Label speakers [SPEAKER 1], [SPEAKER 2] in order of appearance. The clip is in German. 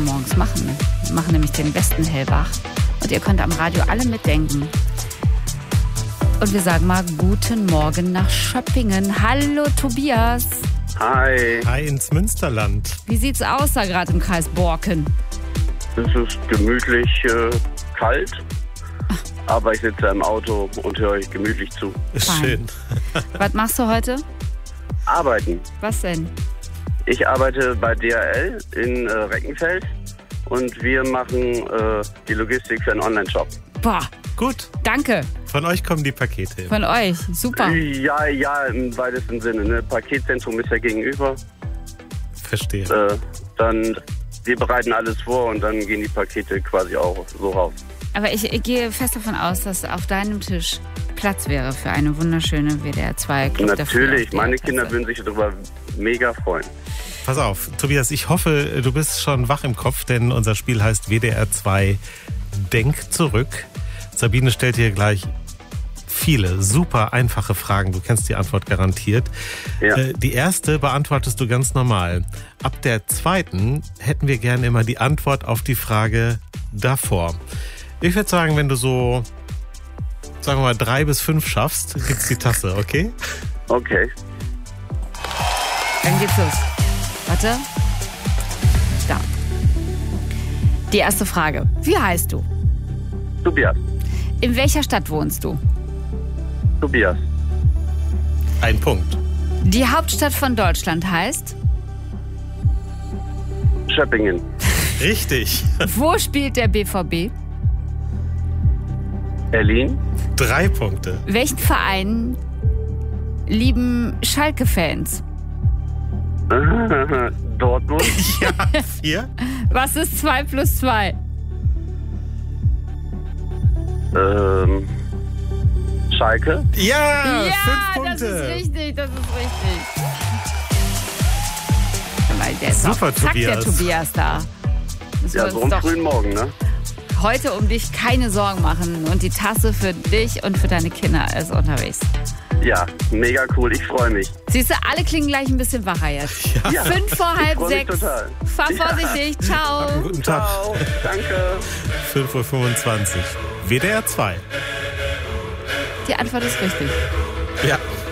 [SPEAKER 1] wir morgens machen. Wir machen nämlich den besten Hellwach. Und ihr könnt am Radio alle mitdenken. Und wir sagen mal guten Morgen nach Schöppingen. Hallo Tobias.
[SPEAKER 2] Hi.
[SPEAKER 3] Hi ins Münsterland.
[SPEAKER 1] Wie sieht's aus da gerade im Kreis Borken?
[SPEAKER 2] Es ist gemütlich kalt, aber ich sitze im Auto und höre euch gemütlich zu.
[SPEAKER 3] Ist
[SPEAKER 1] Fein.
[SPEAKER 3] schön.
[SPEAKER 1] Was machst du heute?
[SPEAKER 2] Arbeiten.
[SPEAKER 1] Was denn?
[SPEAKER 2] Ich arbeite bei DHL in Reckenfeld und wir machen die Logistik für einen Online-Shop.
[SPEAKER 1] Boah,
[SPEAKER 3] Gut.
[SPEAKER 1] danke.
[SPEAKER 3] Von euch kommen die Pakete.
[SPEAKER 1] Von euch. Super.
[SPEAKER 2] Ja, im weitesten Sinne. Ne? Paketzentrum ist ja gegenüber.
[SPEAKER 3] Verstehe.
[SPEAKER 2] Dann wir bereiten alles vor und dann gehen die Pakete quasi auch so raus.
[SPEAKER 1] Aber ich gehe fest davon aus, dass auf deinem Tisch Platz wäre für eine wunderschöne WDR 2 Club der Früh
[SPEAKER 2] Natürlich,
[SPEAKER 1] auf
[SPEAKER 2] meine
[SPEAKER 1] DHL-Tasse.
[SPEAKER 2] Kinder würden sich darüber mega freuen.
[SPEAKER 3] Pass auf, Tobias, ich hoffe, du bist schon wach im Kopf, denn unser Spiel heißt WDR 2 Denk zurück. Sabine stellt dir gleich viele super einfache Fragen. Du kennst die Antwort garantiert.
[SPEAKER 2] Ja.
[SPEAKER 3] Die erste beantwortest du ganz normal. Ab der zweiten hätten wir gerne immer die Antwort auf die Frage davor. Ich würde sagen, wenn du so, sagen wir mal, 3 bis 5 schaffst, gibt's die Tasse, okay?
[SPEAKER 2] Okay.
[SPEAKER 1] Dann geht's los. Warte. Da. Die erste Frage. Wie heißt du?
[SPEAKER 2] Tobias.
[SPEAKER 1] In welcher Stadt wohnst du?
[SPEAKER 2] Tobias.
[SPEAKER 3] Ein Punkt.
[SPEAKER 1] Die Hauptstadt von Deutschland heißt?
[SPEAKER 2] Schöppingen.
[SPEAKER 3] Richtig.
[SPEAKER 1] Wo spielt der BVB?
[SPEAKER 2] Berlin.
[SPEAKER 3] 3 Punkte.
[SPEAKER 1] Welchen Verein lieben Schalke-Fans?
[SPEAKER 2] Dortmund.
[SPEAKER 3] Ja, 4.
[SPEAKER 1] Was ist 2 plus 2?
[SPEAKER 2] Schalke.
[SPEAKER 3] Ja, 5
[SPEAKER 1] das
[SPEAKER 3] Punkte.
[SPEAKER 1] ist richtig, das ist richtig. Guck mal, der ist
[SPEAKER 3] Super,
[SPEAKER 1] auch, zack, der
[SPEAKER 3] Tobias.
[SPEAKER 1] Tobias da. Müssen wir
[SPEAKER 2] Ja,
[SPEAKER 1] uns
[SPEAKER 2] so am
[SPEAKER 1] doch
[SPEAKER 2] frühen Morgen, ne?
[SPEAKER 1] heute um dich keine Sorgen machen. Und die Tasse für dich und für deine Kinder ist unterwegs.
[SPEAKER 2] Ja, mega cool. Ich freue mich.
[SPEAKER 1] Siehst du, alle klingen gleich ein bisschen wacher jetzt.
[SPEAKER 2] Ja.
[SPEAKER 1] 5 vor halb
[SPEAKER 2] Ich freu mich
[SPEAKER 1] 6.
[SPEAKER 2] total.
[SPEAKER 1] Fahr vorsichtig. Ciao.
[SPEAKER 3] Guten Tag.
[SPEAKER 2] Ciao. Danke.
[SPEAKER 3] 5.25 Uhr. WDR 2.
[SPEAKER 1] Die Antwort ist richtig.
[SPEAKER 3] Ja.